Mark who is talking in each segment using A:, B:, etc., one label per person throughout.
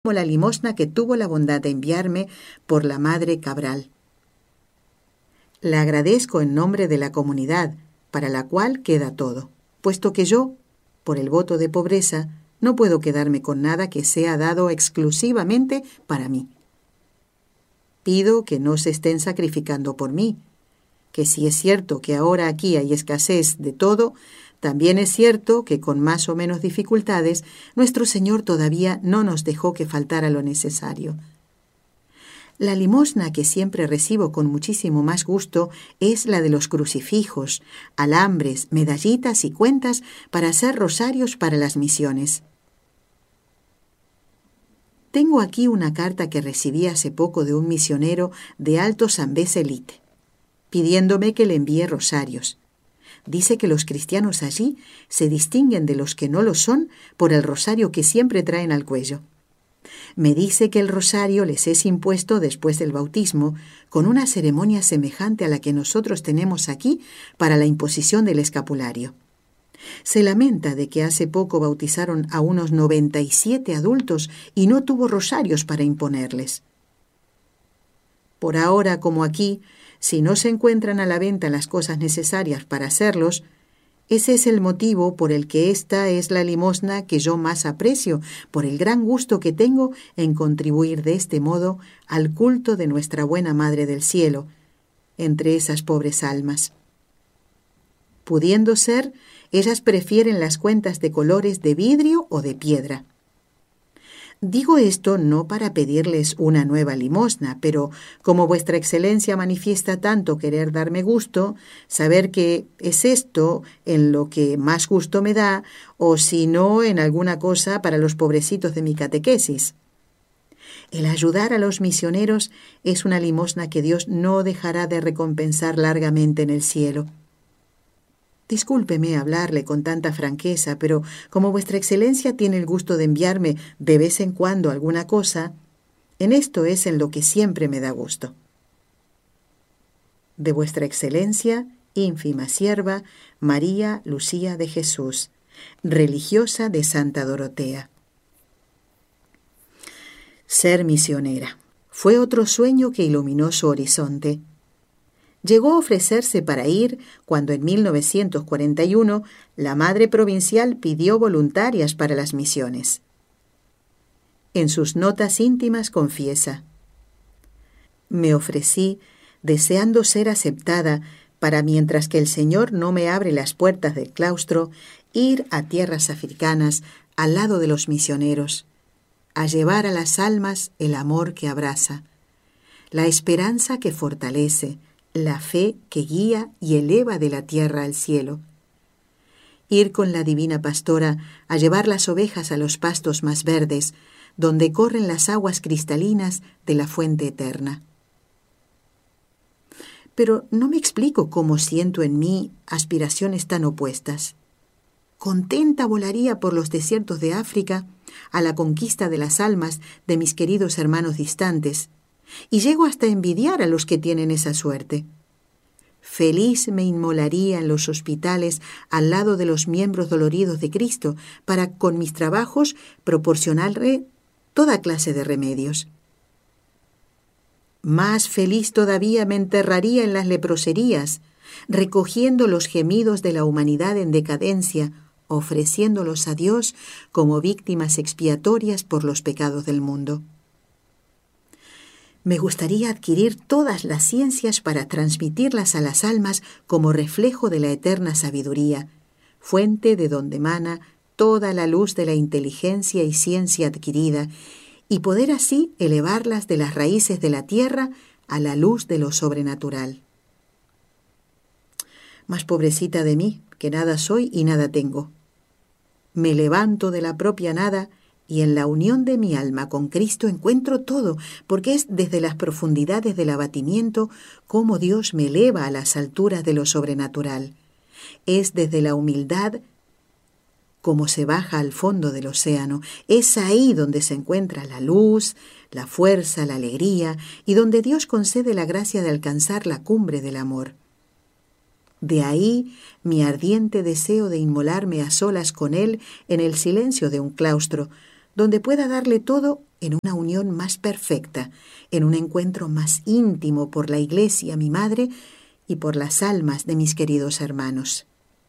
A: como la limosna que tuvo la bondad de enviarme por la Madre Cabral. La agradezco en nombre de la comunidad, para la cual queda todo, puesto que yo, por el voto de pobreza, no puedo quedarme con nada que sea dado exclusivamente para mí. Pido que no se estén sacrificando por mí, que si es cierto que ahora aquí hay escasez de todo, también es cierto que con más o menos dificultades, nuestro Señor todavía no nos dejó que faltara lo necesario. La limosna que siempre recibo con muchísimo más gusto es la de los crucifijos, alambres, medallitas y cuentas para hacer rosarios para las misiones. Tengo aquí una carta que recibí hace poco de un misionero de Alto Zambeze Elite, pidiéndome que le envíe rosarios. Dice que los cristianos allí se distinguen de los que no lo son por el rosario que siempre traen al cuello. Me dice que el rosario les es impuesto después del bautismo, con una ceremonia semejante a la que nosotros tenemos aquí para la imposición del escapulario. Se lamenta de que hace poco bautizaron a unos 97 adultos y no tuvo rosarios para imponerles. Por ahora, como aquí, si no se encuentran a la venta las cosas necesarias para hacerlos, ese es el motivo por el que esta es la limosna que yo más aprecio, por el gran gusto que tengo en contribuir de este modo al culto de nuestra buena Madre del Cielo, entre esas pobres almas. Pudiendo ser, ellas prefieren las cuentas de colores de vidrio o de piedra. Digo esto no para pedirles una nueva limosna, pero como vuestra excelencia manifiesta tanto querer darme gusto, saber que es esto en lo que más gusto me da, o si no en alguna cosa para los pobrecitos de mi catequesis. El ayudar a los misioneros es una limosna que Dios no dejará de recompensar largamente en el cielo. Discúlpeme hablarle con tanta franqueza, pero como vuestra excelencia tiene el gusto de enviarme de vez en cuando alguna cosa, en esto es en lo que siempre me da gusto. De vuestra excelencia, ínfima sierva, María Lucía de Jesús, religiosa de Santa Dorotea. Ser misionera fue otro sueño que iluminó su horizonte. Llegó a ofrecerse para ir cuando en 1941 la Madre Provincial pidió voluntarias para las misiones. En sus notas íntimas confiesa: «Me ofrecí deseando ser aceptada para, mientras que el Señor no me abre las puertas del claustro, ir a tierras africanas al lado de los misioneros, a llevar a las almas el amor que abraza, la esperanza que fortalece, la fe que guía y eleva de la tierra al cielo. Ir con la divina pastora a llevar las ovejas a los pastos más verdes, donde corren las aguas cristalinas de la fuente eterna». Pero no me explico cómo siento en mí aspiraciones tan opuestas. Contenta volaría por los desiertos de África a la conquista de las almas de mis queridos hermanos distantes, y llego hasta envidiar a los que tienen esa suerte. Feliz me inmolaría en los hospitales al lado de los miembros doloridos de Cristo para, con mis trabajos, proporcionarle toda clase de remedios. Más feliz todavía me enterraría en las leproserías, recogiendo los gemidos de la humanidad en decadencia, ofreciéndolos a Dios como víctimas expiatorias por los pecados del mundo. Me gustaría adquirir todas las ciencias para transmitirlas a las almas como reflejo de la eterna sabiduría, fuente de donde emana toda la luz de la inteligencia y ciencia adquirida, y poder así elevarlas de las raíces de la tierra a la luz de lo sobrenatural. Más pobrecita de mí, que nada soy y nada tengo. Me levanto de la propia nada y en la unión de mi alma con Cristo encuentro todo, porque es desde las profundidades del abatimiento cómo Dios me eleva a las alturas de lo sobrenatural. Es desde la humildad como se baja al fondo del océano. Es ahí donde se encuentra la luz, la fuerza, la alegría, y donde Dios concede la gracia de alcanzar la cumbre del amor. De ahí mi ardiente deseo de inmolarme a solas con Él en el silencio de un claustro, donde pueda darle todo en una unión más perfecta, en un encuentro más íntimo por la Iglesia, mi madre, y por las almas de mis queridos hermanos.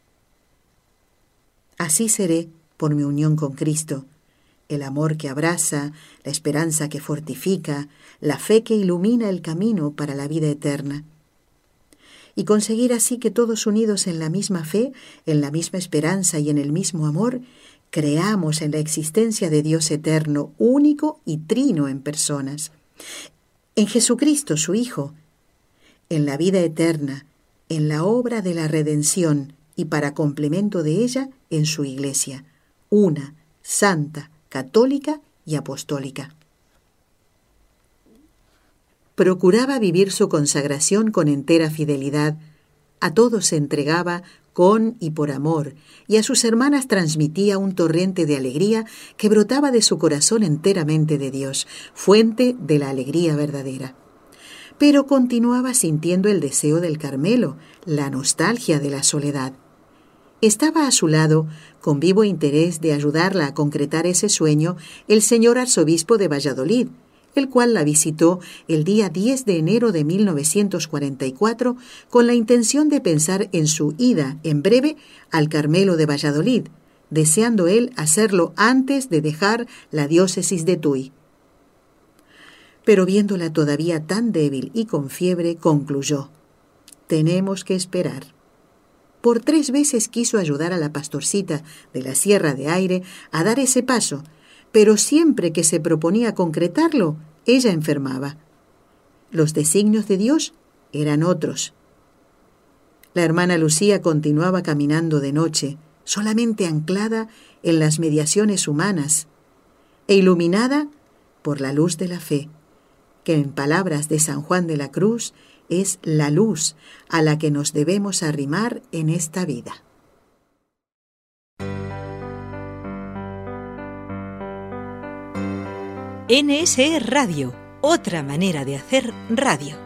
A: Así seré por mi unión con Cristo, el amor que abraza, la esperanza que fortifica, la fe que ilumina el camino para la vida eterna. Y conseguir así que todos unidos en la misma fe, en la misma esperanza y en el mismo amor, creamos en la existencia de Dios eterno, único y trino en personas, en Jesucristo su Hijo, en la vida eterna, en la obra de la redención y para complemento de ella en su Iglesia, una, santa, católica y apostólica. Procuraba vivir su consagración con entera fidelidad, a todos se entregaba con y por amor, y a sus hermanas transmitía un torrente de alegría que brotaba de su corazón enteramente de Dios, fuente de la alegría verdadera. Pero continuaba sintiendo el deseo del Carmelo, la nostalgia de la soledad. Estaba a su lado, con vivo interés de ayudarla a concretar ese sueño, el señor arzobispo de Valladolid, el cual la visitó el día 10 de enero de 1944 con la intención de pensar en su ida en breve al Carmelo de Valladolid, deseando él hacerlo antes de dejar la diócesis de Tui. Pero viéndola todavía tan débil y con fiebre, concluyó: tenemos que esperar. Por 3 veces quiso ayudar a la pastorcita de la Sierra de Aire a dar ese paso, pero siempre que se proponía concretarlo, ella enfermaba. Los designios de Dios eran otros. La hermana Lucía continuaba caminando de noche, solamente anclada en las mediaciones humanas e iluminada por la luz de la fe, que en palabras de San Juan de la Cruz es la luz a la que nos debemos arrimar en esta vida.
B: NSE Radio, otra manera de hacer radio.